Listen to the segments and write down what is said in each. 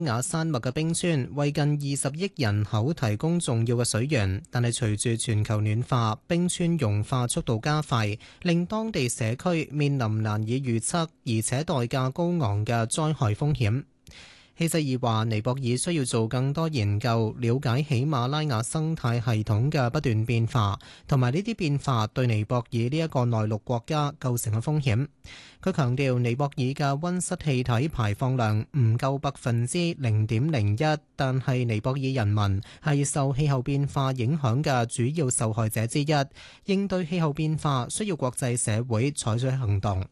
亞山脈嘅冰川為近20億人口提供重要嘅水源，但係隨住全球暖化，冰川融化速度加快，令當地社區面臨難以預測而且代價高昂嘅災害風險。希濟爾話：尼泊爾需要做更多研究，了解喜馬拉雅生態系統嘅不斷變化，同埋呢啲變化對尼泊爾呢一個內陸國家構成嘅風險。佢強調，尼泊爾嘅溫室氣體排放量唔夠0.01%，但係尼泊爾人民係受氣候變化影響嘅主要受害者之一。應對氣候變化需要國際社會採取行動。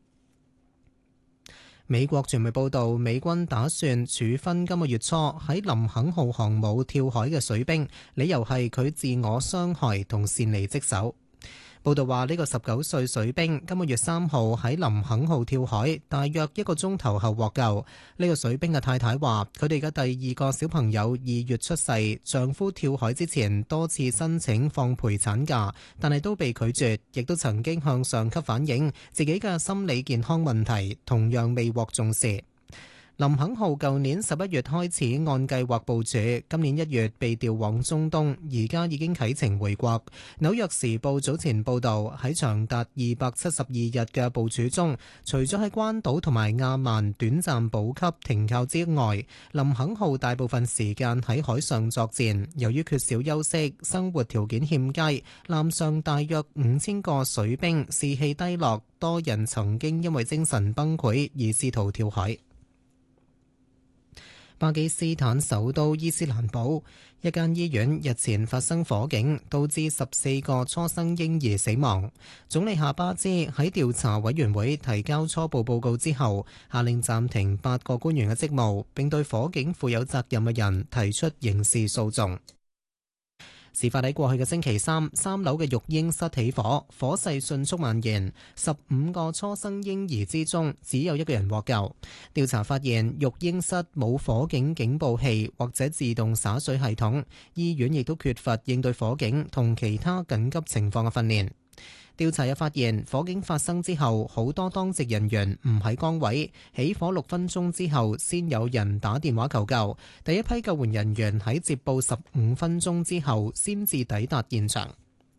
美國傳媒報道，美軍打算處分今個月初喺林肯號航母跳海嘅水兵，理由係佢自我傷害同擅離職守。報道話，呢個19歲水兵今個月3號喺林肯號跳海，大約1個鐘頭後獲救。呢個水兵嘅太太話，佢哋嘅第2個小朋友2月出世，丈夫跳海之前多次申請放陪產假，但係都被拒絕，亦都曾經向上級反映自己嘅心理健康問題，同樣未獲重視。林肯號舊年11月開始按計劃部署，今年1月被調往中東，而家已經啟程回國。紐約時報早前報導，喺長達272日嘅部署中，除咗喺關島同埋亞曼短暫補給停靠之外，林肯號大部分時間喺海上作戰。由於缺少休息，生活條件欠佳，艦上大約5000個水兵士氣低落，多人曾經因為精神崩潰而試圖跳海。巴基斯坦首都伊斯蘭堡一間醫院日前發生火警，導致14個初生嬰兒死亡。總理夏巴茲喺調查委員會提交初步報告之後，下令暫停8個官員嘅職務，並對火警負有責任嘅人提出刑事訴訟。事發喺過去嘅星期三，3樓嘅育嬰室起火，火勢迅速蔓延。15個初生嬰兒之中，只有1個人獲救。調查發現，育嬰室冇火警警報器或者自動灑水系統，醫院亦都缺乏應對火警同其他緊急情況嘅訓練。調查又發現，火警發生之後，好多當值人員唔喺崗位。起火6分鐘之後，先有人打電話求救。第一批救援人員喺接報15分鐘之後，先至抵達現場。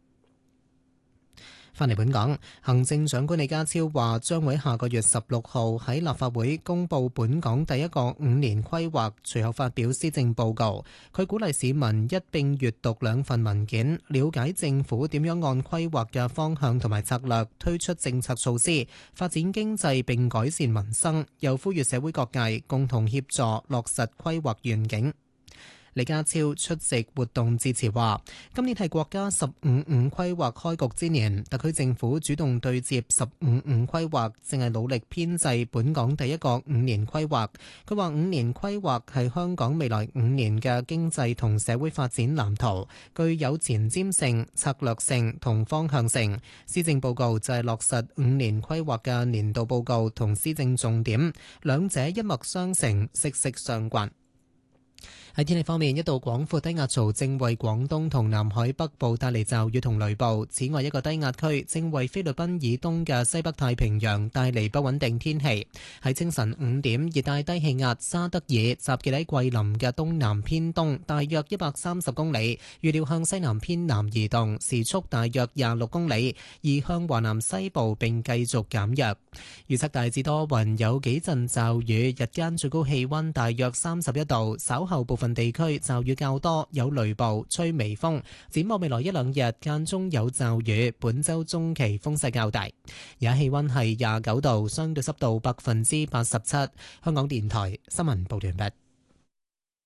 返嚟本港，行政長官李家超話將會下個月16號喺立法會公布本港第一個5年規劃，隨後發表施政報告。佢鼓勵市民一並閱讀2份文件，了解政府點樣按規劃嘅方向同埋策略推出政策措施，發展經濟並改善民生。又呼籲社會各界共同協助落實規劃願景。李家超出席活動致辭話，今年係國家15+5規劃開局之年，特區政府主動對接15+5規劃，正係努力編製本港第一個5年規劃。佢話5年規劃係香港未來5年嘅經濟同社會發展藍圖，具有前瞻性、策略性同方向性。施政報告就係落實5年規劃嘅年度報告同施政重點，兩者一脈相承，息息相關。喺天氣方面，一道廣闊低壓槽正為廣東同南海北部帶嚟驟雨同雷暴。此外，一個低壓區正為菲律賓以東嘅西北太平洋帶嚟不穩定天氣。喺清晨5點，熱帶低氣壓沙德爾集結喺桂林嘅東南偏東，大約130公里，預料向西南偏南移動，時速大約26公里，移向華南西部並繼續減弱。預測大致多雲，有幾陣驟雨，日間最高氣溫大約31度，稍後部分地區驟雨較多，有雷暴，吹微風。展望未來1-2日間中有驟雨，本週中期風勢較大。而家氣溫係29度，相對濕度87%。香港電台新聞報道完畢。